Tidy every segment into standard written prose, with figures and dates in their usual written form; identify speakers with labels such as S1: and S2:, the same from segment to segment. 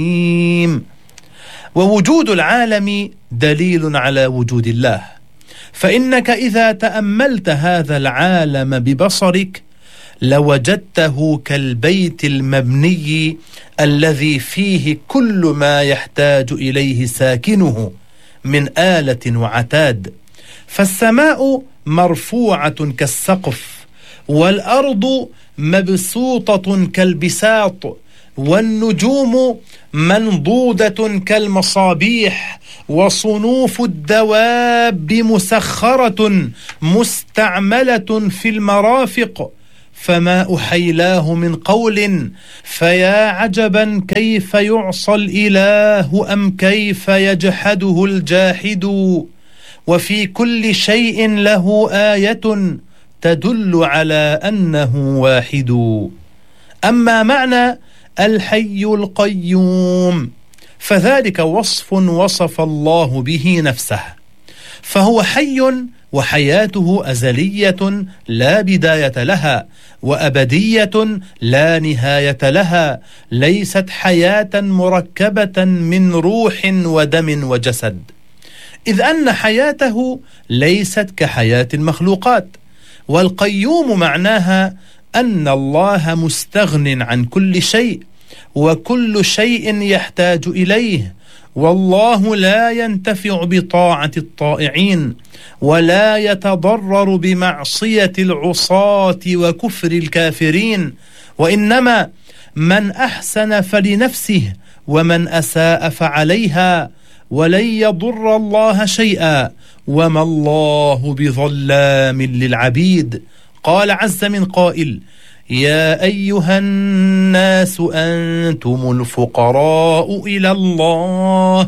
S1: ووجود العالم دليل على وجود الله، فإنك إذا تأملت هذا العالم ببصرك لوجدته كالبيت المبني الذي فيه كل ما يحتاج إليه ساكنه من آلة وعتاد، فالسماء مرفوعة كالسقف، والأرض مبسوطة كالبساط، والنجوم منضودة كالمصابيح، وصنوف الدواب مسخرة مستعملة في المرافق، فما أحيلاه من قول، فيا عجبا كيف يعصى الإله أم كيف يجحده الجاحد، وفي كل شيء له آية تدل على أنه واحد. أما معنى الحي القيوم فذلك وصف وصف الله به نفسه، فهو حي وحياته أزلية لا بداية لها، وأبدية لا نهاية لها، ليست حياة مركبة من روح ودم وجسد، إذ أن حياته ليست كحياة المخلوقات. والقيوم معناها أن الله مستغن عن كل شيء، وكل شيء يحتاج إليه، والله لا ينتفع بطاعة الطائعين، ولا يتضرر بمعصية العصاة وكفر الكافرين، وإنما من أحسن فلنفسه ومن أساء فعليها، ولن يضر الله شيئا، وما الله بظلام للعبيد. قال عز من قائل: يا أيها الناس أنتم الفقراء إلى الله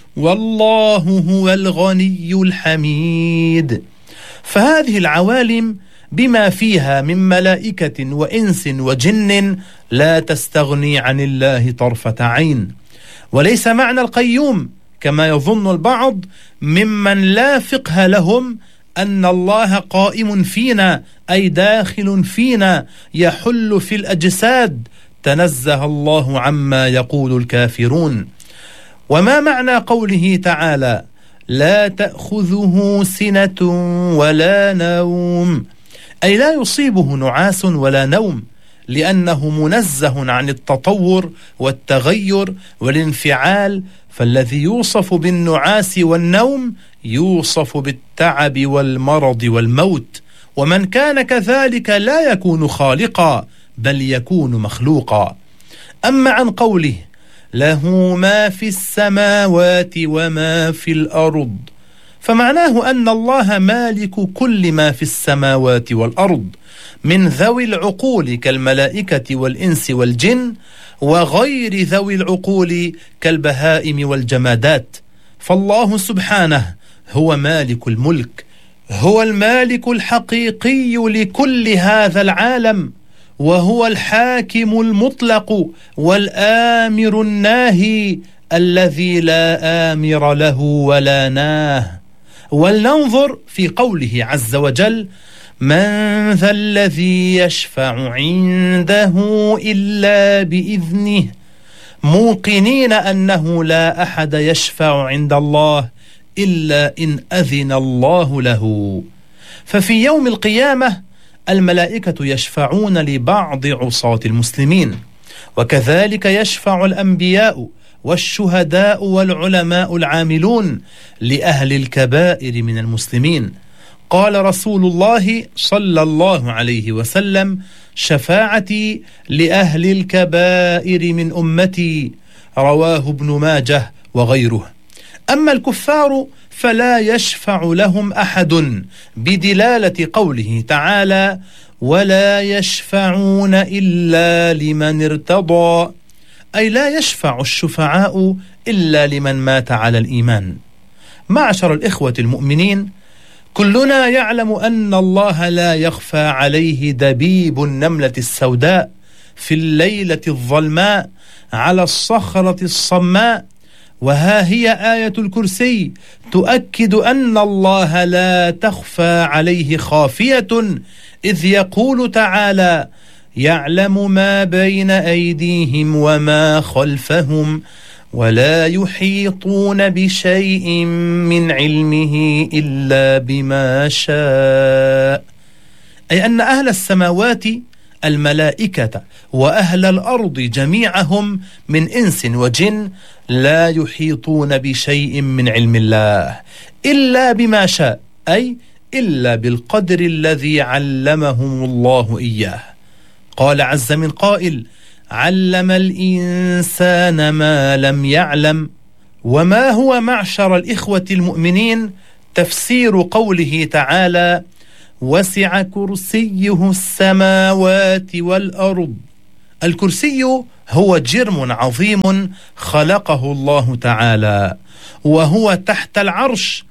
S1: والله هو الغني الحميد. فهذه العوالم بما فيها من ملائكة وإنس وجن لا تستغني عن الله طرفة عين. وليس معنى القيوم كما يظن البعض ممن لا فقه لهم أن الله قائم فينا، أي داخل فينا يحل في الأجساد، تنزه الله عما يقول الكافرون. وما معنى قوله تعالى: لا تأخذه سنة ولا نوم، أي لا يصيبه نعاس ولا نوم، لأنه منزه عن التطور والتغير والانفعال، فالذي يوصف بالنعاس والنوم يوصف بالتعب والمرض والموت، ومن كان كذلك لا يكون خالقا بل يكون مخلوقا. أما عن قوله: له ما في السماوات وما في الأرض، فمعناه أن الله مالك كل ما في السماوات والأرض من ذوي العقول كالملائكة والإنس والجن، وغير ذوي العقول كالبهائم والجمادات. فالله سبحانه هو مالك الملك، هو المالك الحقيقي لكل هذا العالم، وهو الحاكم المطلق والآمر الناهي الذي لا آمر له ولا ناه. ولننظر في قوله عز وجل: من ذا الذي يشفع عنده إلا بإذنه، موقنين أنه لا أحد يشفع عند الله إلا إن أذن الله له. ففي يوم القيامة الملائكة يشفعون لبعض عصاة المسلمين، وكذلك يشفع الأنبياء والشهداء والعلماء العاملون لأهل الكبائر من المسلمين. قال رسول الله صلى الله عليه وسلم: شفاعتي لأهل الكبائر من أمتي، رواه ابن ماجه وغيره. أما الكفار فلا يشفع لهم أحد بدلالة قوله تعالى: ولا يشفعون إلا لمن ارتضى، أي لا يشفع الشفعاء إلا لمن مات على الإيمان. معشر الإخوة المؤمنين، كلنا يعلم أن الله لا يخفى عليه دبيب النملة السوداء في الليلة الظلماء على الصخرة الصماء. وها هي آية الكرسي تؤكد أن الله لا تخفى عليه خافية، إذ يقول تعالى: يعلم ما بين أيديهم وما خلفهم ولا يحيطون بشيء من علمه إلا بما شاء. أي أن أهل السماوات الملائكة وأهل الأرض جميعهم من إنس وجن لا يحيطون بشيء من علم الله إلا بما شاء، أي إلا بالقدر الذي علمهم الله إياه. قال عز من قائل: علم الإنسان ما لم يعلم. وما هو معشر الإخوة المؤمنين تفسير قوله تعالى: وسع كرسيه السماوات والأرض؟ الكرسي هو جرم عظيم خلقه الله تعالى، وهو تحت العرش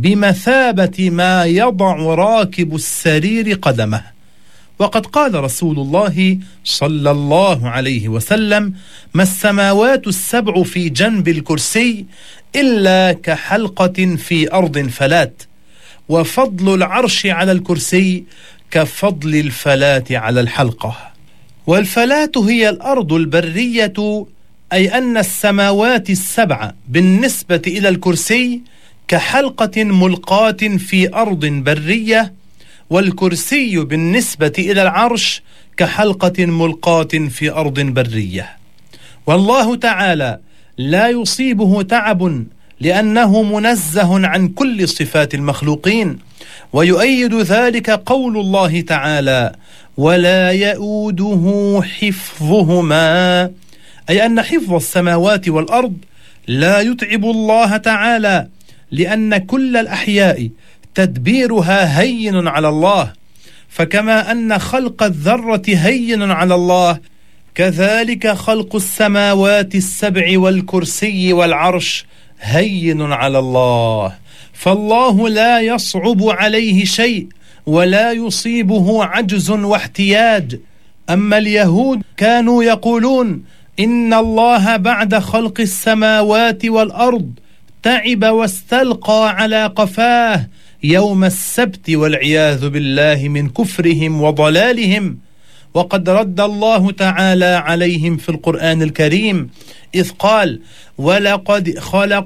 S1: بمثابة ما يضع راكب السرير قدمه. وقد قال رسول الله صلى الله عليه وسلم: ما السماوات السبع في جنب الكرسي إلا كحلقة في أرض فلات، وفضل العرش على الكرسي كفضل الفلاة على الحلقة. والفلاة هي الأرض البرية، أي أن السماوات السبع بالنسبة إلى الكرسي كحلقة ملقاة في أرض برية، والكرسي بالنسبة إلى العرش كحلقة ملقاة في أرض برية. والله تعالى لا يصيبه تعب لأنه منزه عن كل صفات المخلوقين. ويؤيد ذلك قول الله تعالى: ولا يؤوده حفظهما، أي أن حفظ السماوات والأرض لا يتعب الله تعالى، لأن كل الأحياء تدبيرها هين على الله. فكما أن خلق الذرة هين على الله، كذلك خلق السماوات السبع والكرسي والعرش هين على الله. فالله لا يصعب عليه شيء ولا يصيبه عجز واحتياج. أما اليهود كانوا يقولون إن الله بعد خلق السماوات والأرض تعب واستلقى على قفاه يوم السبت، والعياذ بالله من كفرهم وضلالهم. وقد رد الله تعالى عليهم في القرآن الكريم إذ قال: ولقد خلق